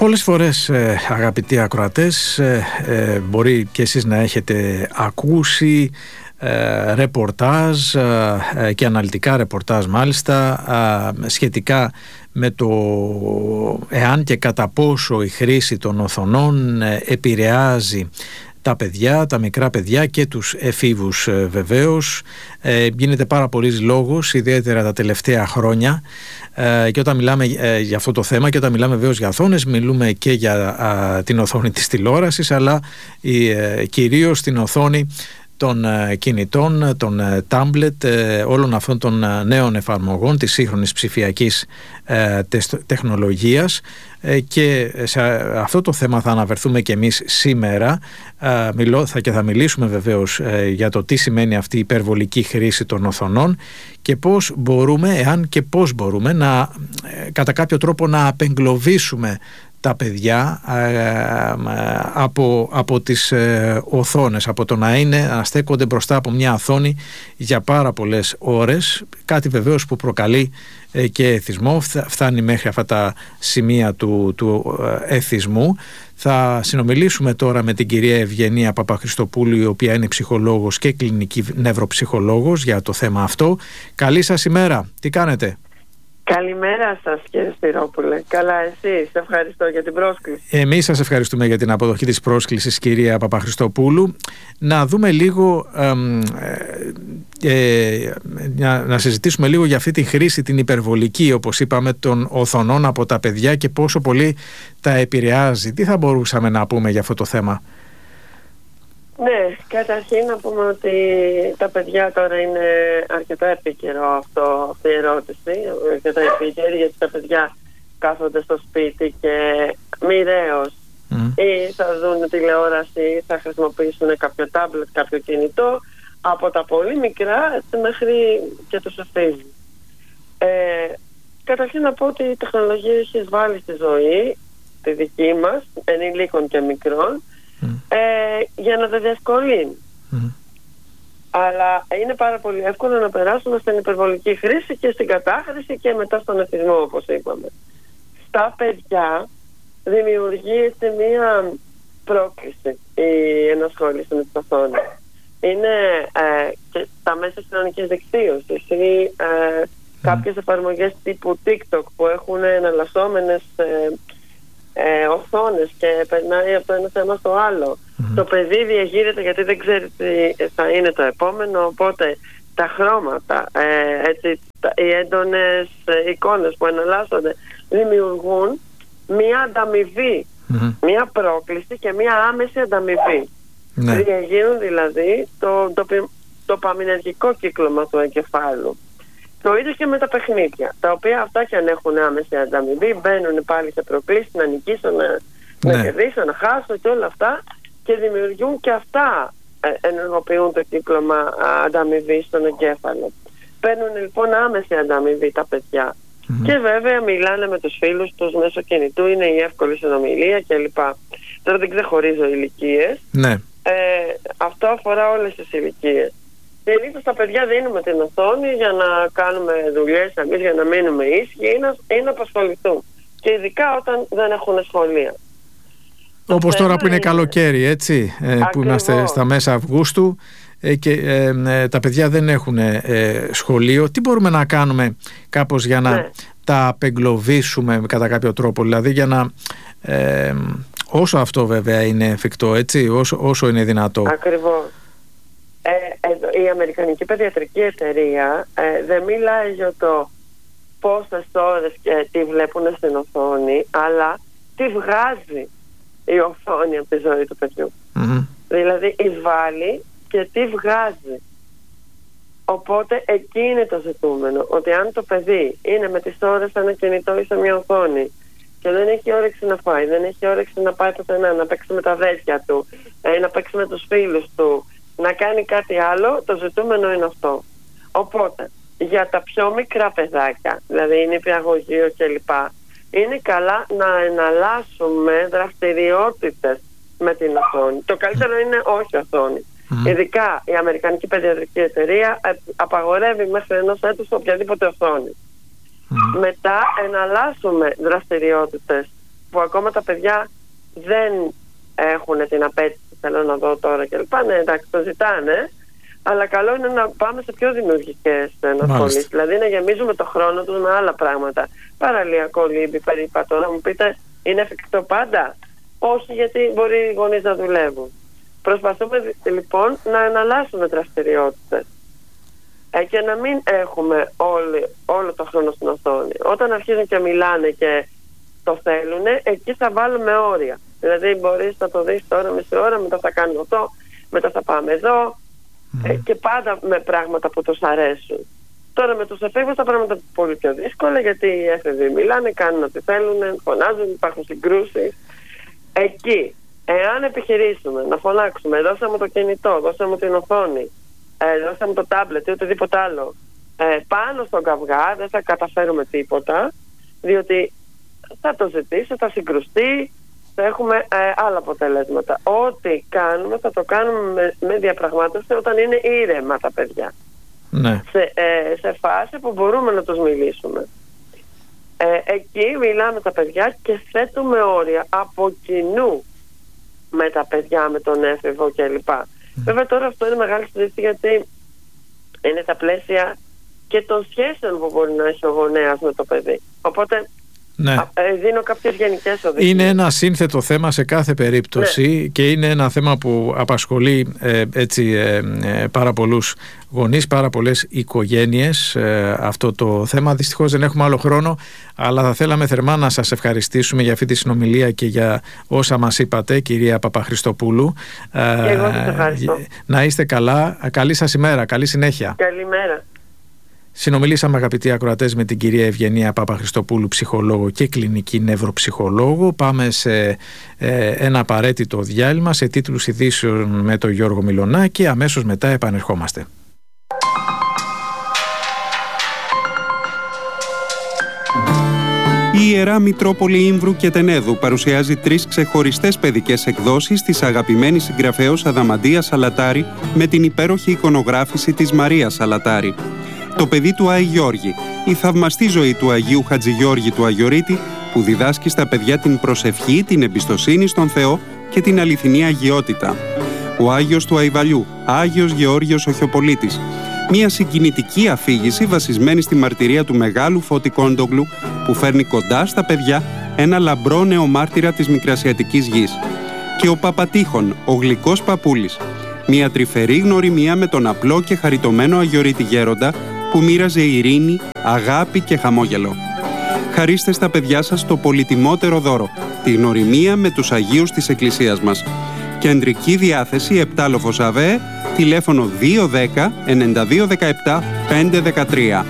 Πολλές φορές, αγαπητοί ακροατές, μπορεί και εσείς να έχετε ακούσει ρεπορτάζ και αναλυτικά ρεπορτάζ μάλιστα σχετικά με το εάν και κατά πόσο η χρήση των οθονών επηρεάζει τα παιδιά, τα μικρά παιδιά και τους εφήβους βεβαίως. Γίνεται πάρα πολύς λόγος, ιδιαίτερα τα τελευταία χρόνια, και όταν μιλάμε για αυτό το θέμα και όταν μιλάμε βεβαίως για οθόνες, μιλούμε και για την οθόνη της τηλεόρασης, αλλά κυρίως την οθόνη των κινητών, των τάμπλετ, όλων αυτών των νέων εφαρμογών της σύγχρονης ψηφιακής τεχνολογίας, και σε αυτό το θέμα θα αναφερθούμε και εμείς σήμερα και θα μιλήσουμε βεβαίως για το τι σημαίνει αυτή η υπερβολική χρήση των οθονών και πώς μπορούμε, εάν και πώς μπορούμε να, κατά κάποιο τρόπο, να απεγκλωβίσουμε τα παιδιά από τις οθόνες, από το να στέκονται μπροστά από μια οθόνη για πάρα πολλές ώρες, κάτι βεβαίως που προκαλεί και εθισμό, φτάνει μέχρι αυτά τα σημεία του εθισμού. Θα συνομιλήσουμε τώρα με την κυρία Ευγενία Παπαχριστοπούλου, η οποία είναι ψυχολόγος και κλινική νευροψυχολόγος, για το θέμα αυτό. Καλή σας ημέρα, τι κάνετε? Καλημέρα σας, κύριε Σπυρόπουλε. Καλά, εσείς? Ευχαριστώ για την πρόσκληση. Εμείς σας ευχαριστούμε για την αποδοχή της πρόσκλησης, κυρία Παπαχριστοπούλου. Να δούμε λίγο, να συζητήσουμε λίγο για αυτή τη χρήση, την υπερβολική, όπως είπαμε, των οθονών από τα παιδιά και πόσο πολύ τα επηρεάζει. Τι θα μπορούσαμε να πούμε για αυτό το θέμα? Ναι, καταρχήν να πούμε ότι τα παιδιά τώρα είναι αρκετά επίκαιρο αυτή η ερώτηση, αρκετά επίκαιρη, γιατί τα παιδιά κάθονται στο σπίτι και μοιραίως ή θα δουν τηλεόραση, θα χρησιμοποιήσουν κάποιο τάμπλετ, κάποιο κινητό, από τα πολύ μικρά μέχρι και τους εφήβους. Καταρχήν να πω ότι η τεχνολογία έχει εισβάλει στη ζωή, τη δική μας, ενηλίκων και μικρών, για να τα διευκολύνει. Αλλά είναι πάρα πολύ εύκολο να περάσουμε στην υπερβολική χρήση και στην κατάχρηση και μετά στον εθισμό, όπως είπαμε. Στα παιδιά δημιουργείται μία πρόκληση η ενασχόληση με τις οθόνες. Είναι και τα μέσα κοινωνικής δικτύωσης ή κάποιες εφαρμογές τύπου TikTok που έχουν εναλλασσόμενες οθόνες και περνάει από το ένα θέμα στο άλλο. Το παιδί διαγείρεται γιατί δεν ξέρει τι θα είναι το επόμενο, οπότε τα χρώματα, οι έντονες εικόνες που εναλλάσσονται δημιουργούν μία ανταμοιβή, μία πρόκληση και μία άμεση ανταμοιβή. Διαγείρουν δηλαδή το παμινεργικό κύκλωμα του εγκεφάλου. Το ίδιο και με τα παιχνίδια, τα οποία αυτά και αν έχουν άμεση ανταμοιβή, μπαίνουν πάλι σε προκλήσεις, να νικήσω, να κερδίσω, να χάσω και όλα αυτά, και δημιουργούν και αυτά, ενεργοποιούν το κύκλωμα ανταμοιβή στον εγκέφαλο. Παίρνουν λοιπόν άμεση ανταμοιβή τα παιδιά. Και βέβαια μιλάνε με τους φίλους τους μέσω κινητού, είναι η εύκολη συνομιλία κλπ. Τώρα δεν ξεχωρίζω ηλικίες. Αυτό αφορά όλες τις ηλικίες. Συνήθως τα παιδιά δίνουμε την οθόνη για να κάνουμε δουλειές εμείς, για να μείνουμε ήσυχοι ή να απασχοληθούν. Και ειδικά όταν δεν έχουν σχολεία. Όπως τώρα που είναι καλοκαίρι, έτσι, που είμαστε στα μέσα Αυγούστου και τα παιδιά δεν έχουν σχολείο. Τι μπορούμε να κάνουμε κάπως για να τα απεγκλωβίσουμε κατά κάποιο τρόπο, δηλαδή για να... όσο αυτό βέβαια είναι εφικτό, έτσι, όσο είναι δυνατό. Ακριβώς. Η Αμερικανική Παιδιατρική Εταιρεία δεν μιλάει για το πόσες ώρες και τι βλέπουν στην οθόνη, αλλά τι βγάζει η οθόνη από τη ζωή του παιδιού. Δηλαδή εισβάλλει και τι βγάζει. Οπότε εκεί είναι το ζητούμενο, ότι αν το παιδί είναι με τις ώρες σε ένα κινητό ή σε μια οθόνη και δεν έχει όρεξη να φάει, δεν έχει όρεξη να πάει πουθενά, να παίξει με τα αδέρφια του, να παίξει με τους φίλους του, να κάνει κάτι άλλο, το ζητούμενο είναι αυτό. Οπότε για τα πιο μικρά παιδάκια, δηλαδή είναι νηπιαγωγείο κλπ, είναι καλά να εναλλάσσουμε δραστηριότητες με την οθόνη. Το καλύτερο είναι όχι οθόνη. Ειδικά η Αμερικανική Παιδιατρική Εταιρεία απαγορεύει μέχρι 1 έτους οποιαδήποτε οθόνη. Μετά εναλλάσσουμε δραστηριότητες που ακόμα τα παιδιά δεν έχουν την απέτηση, θέλω να δω τώρα κλπ. Ναι, εντάξει, το ζητάνε, αλλά καλό είναι να πάμε σε πιο δημιουργικές ενασχολήσεις. Δηλαδή να γεμίζουμε το χρόνο τους με άλλα πράγματα. Παραλία, κολύμπη, περίπατο. Να μου πείτε, είναι εφικτό πάντα? Όχι, γιατί μπορεί οι γονείς να δουλεύουν. Προσπαθούμε λοιπόν να εναλλάσσουμε δραστηριότητες και να μην έχουμε όλο το χρόνο στην οθόνη. Όταν αρχίζουν και μιλάνε και το θέλουν, εκεί θα βάλουμε όρια. Δηλαδή μπορείς να το δεις τώρα μισή ώρα, μετά θα κάνουμε αυτό, μετά θα πάμε εδώ, και πάντα με πράγματα που τους αρέσουν. Τώρα με τους εφήβους τα πράγματα είναι πολύ πιο δύσκολα, γιατί οι έφηβοι μιλάνε, κάνουν ό,τι θέλουν, φωνάζουν, υπάρχουν συγκρούσεις. Εκεί, εάν επιχειρήσουμε να φωνάξουμε, δώσε μου το κινητό, δώσε μου την οθόνη, δώσε μου το τάμπλετ ή οτιδήποτε άλλο, πάνω στον καυγά, δεν θα καταφέρουμε τίποτα, διότι θα το ζητήσει, θα συγκρουστεί, θα έχουμε άλλα αποτελέσματα. Ό,τι κάνουμε θα το κάνουμε με διαπραγμάτευση όταν είναι ήρεμα τα παιδιά. Ναι. Σε φάση που μπορούμε να τους μιλήσουμε. Εκεί μιλάμε τα παιδιά και θέτουμε όρια από κοινού με τα παιδιά, με τον έφηβο κλπ. Βέβαια τώρα αυτό είναι μεγάλη συζήτηση, γιατί είναι στα πλαίσια και των σχέσεων που μπορεί να έχει ο γονέας με το παιδί. Οπότε ναι, δίνω κάποιες γενικές οδηγίες. Είναι ένα σύνθετο θέμα σε κάθε περίπτωση, ναι, και είναι ένα θέμα που απασχολεί πάρα πολλούς γονείς, πάρα πολλές οικογένειες, αυτό το θέμα. Δυστυχώς δεν έχουμε άλλο χρόνο, αλλά θα θέλαμε θερμά να σας ευχαριστήσουμε για αυτή τη συνομιλία και για όσα μας είπατε, κυρία Παπαχριστοπούλου. Και εγώ σας ευχαριστώ. Να είστε καλά, καλή σας ημέρα, καλή συνέχεια. Καλημέρα. Συνομιλήσαμε, αγαπητοί ακροατές, με την κυρία Ευγενία Παπαχριστοπούλου, ψυχολόγο και κλινική νευροψυχολόγο. Πάμε σε ένα απαραίτητο διάλειμμα, σε τίτλους ειδήσεων με τον Γιώργο Μιλονάκη. Αμέσως μετά επανερχόμαστε. Η Ιερά Μητρόπολη Ήμβρου και Τενέδου παρουσιάζει 3 ξεχωριστές παιδικές εκδόσεις της αγαπημένης συγγραφέως Αδαμαντία Σαλατάρη με την υπέροχη εικονογράφηση της Μαρία Σαλατάρη. Το παιδί του Άη Γιώργη, η θαυμαστή ζωή του Αγίου Χατζηγιώργη του Αγιορείτη, που διδάσκει στα παιδιά την προσευχή, την εμπιστοσύνη στον Θεό και την αληθινή αγιότητα. Ο Άγιος του Αϊβαλιού, Άγιος Γεώργιος Οχιοπολίτης. Μια συγκινητική αφήγηση βασισμένη στη μαρτυρία του μεγάλου Φώτη Κόντογλου, που φέρνει κοντά στα παιδιά ένα λαμπρό νεομάρτυρα της Μικρασιατικής γης. Και ο Παπατήχων, ο γλυκός παππούλης. Μια τρυφερή γνωριμία με τον απλό και χαριτωμένο Αγιορείτη γέροντα, που μοίραζε ειρήνη, αγάπη και χαμόγελο. Χαρίστε στα παιδιά σας το πολυτιμότερο δώρο, τη γνωριμία με τους Αγίους της Εκκλησίας μας. Κεντρική διάθεση 7 Λοφος ΑΒΕ, τηλέφωνο 210 9217 513.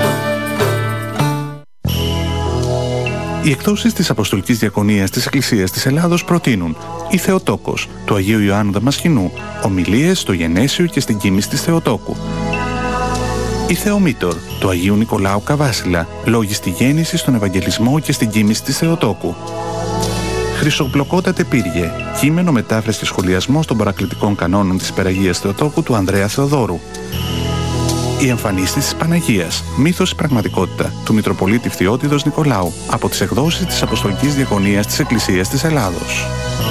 Οι εκδόσεις της Αποστολικής Διακονίας της Εκκλησίας της Ελλάδος προτείνουν η Θεοτόκος του Αγίου Ιωάννου Δαμασχηνού, ομιλίες στο Γενέσιο και στην Κοίμηση της Θεοτόκου. Η Θεομήτωρ του Αγίου Νικολάου Καβάσιλα, λόγοι στη γέννηση, στον Ευαγγελισμό και στην Κοίμηση της Θεοτόκου. Χρυσοπλοκότατε Πύργε, κείμενο, μετάφραση και σχολιασμός των παρακλητικών κανόνων της Υπεραγίας Θεοτόκου του Ανδρέα Θεοδόρου. Οι εμφανίσεις της Παναγίας, μύθος πραγματικότητα του Μητροπολίτη Φθιώτιδος Νικολάου, από τις εκδόσεις της Αποστολικής Διακονίας της Εκκλησίας της Ελλάδος.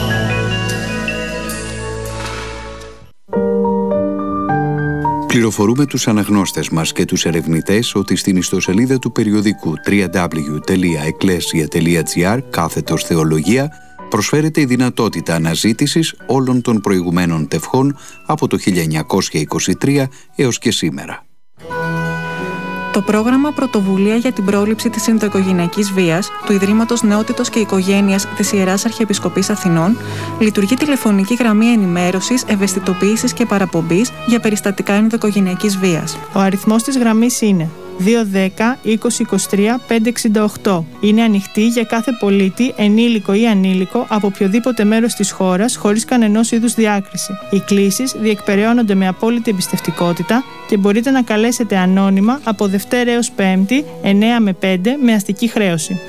Πληροφορούμε τους αναγνώστες μας και τους ερευνητές ότι στην ιστοσελίδα του περιοδικού www.ecclesia.gr/θεολογία προσφέρεται η δυνατότητα αναζήτησης όλων των προηγουμένων τευχών από το 1923 έως και σήμερα. Το πρόγραμμα Πρωτοβουλία για την πρόληψη της ενδοοικογενειακής βίας του Ιδρύματος Νεότητος και Οικογένειας της Ιεράς Αρχιεπισκοπής Αθηνών λειτουργεί τηλεφωνική γραμμή ενημέρωσης, ευαισθητοποίησης και παραπομπής για περιστατικά ενδοοικογενειακής βίας. Ο αριθμός της γραμμής είναι 210-2023-568. Είναι ανοιχτή για κάθε πολίτη, ενήλικο ή ανήλικο, από οποιοδήποτε μέρος της χώρας, χωρίς κανενός είδους διάκριση. Οι κλήσεις διεκπεραιώνονται με απόλυτη εμπιστευτικότητα και μπορείτε να καλέσετε ανώνυμα από Δευτέρα έως Πέμπτη, 9 με 5, με αστική χρέωση.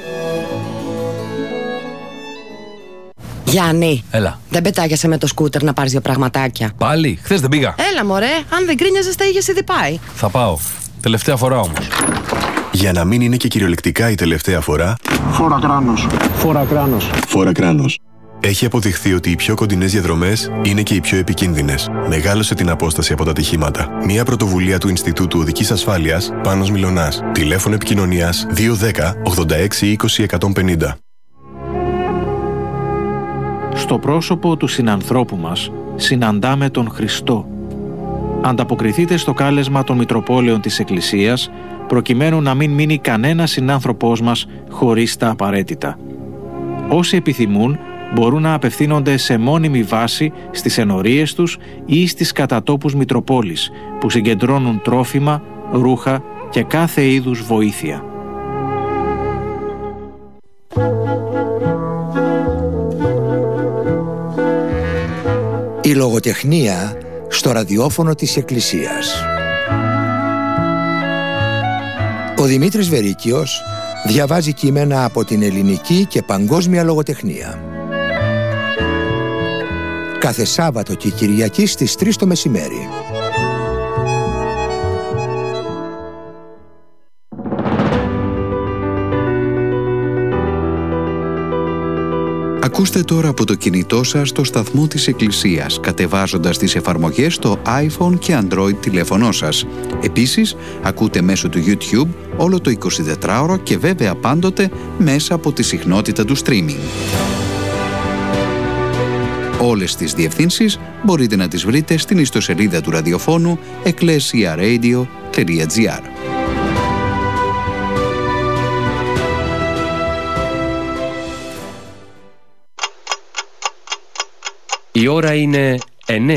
Γιάννη, έλα. Δεν πετάγεσαι με το σκούτερ να πάρεις 2 πραγματάκια? Πάλι, χθες δεν πήγα. Έλα μωρέ, αν δεν γκρίνιαζες τα είχες ήδη πάει. Θα πάω. Τελευταία φορά όμως. Για να μην είναι και κυριολεκτικά η τελευταία φορά. Φόρα κράνος. Φόρα κράνος. Φόρα κράνος. Έχει αποδειχθεί ότι οι πιο κοντινές διαδρομές είναι και οι πιο επικίνδυνες. Μεγάλωσε την απόσταση από τα ατυχήματα. Μια πρωτοβουλία του Ινστιτούτου Οδικής Ασφάλειας, Πάνος Μιλωνάς. Τηλέφωνο επικοινωνίας 210 86 20 150. Στο πρόσωπο του συνανθρώπου μας συναντάμε τον Χριστό. Ανταποκριθείτε στο κάλεσμα των Μητροπόλεων της Εκκλησίας, προκειμένου να μην μείνει κανένας συνάνθρωπός μας χωρίς τα απαραίτητα. Όσοι επιθυμούν, μπορούν να απευθύνονται σε μόνιμη βάση στις ενορίες τους ή στις κατατόπους Μητροπόλης, που συγκεντρώνουν τρόφιμα, ρούχα και κάθε είδους βοήθεια. Η λογοτεχνία στο ραδιόφωνο της Εκκλησίας. Ο Δημήτρης Βερίκιος διαβάζει κείμενα από την ελληνική και παγκόσμια λογοτεχνία. Κάθε Σάββατο και Κυριακή στις 3 το μεσημέρι. Ακούστε τώρα από το κινητό σας το σταθμό της Εκκλησίας, κατεβάζοντας τις εφαρμογές στο iPhone και Android τηλέφωνό σας. Επίσης, ακούτε μέσω του YouTube όλο το 24ωρο και βέβαια πάντοτε μέσα από τη συχνότητα του streaming. Όλες τις διευθύνσεις μπορείτε να τις βρείτε στην ιστοσελίδα του ραδιοφώνου ecclesiaradio.gr. Η ώρα είναι 9.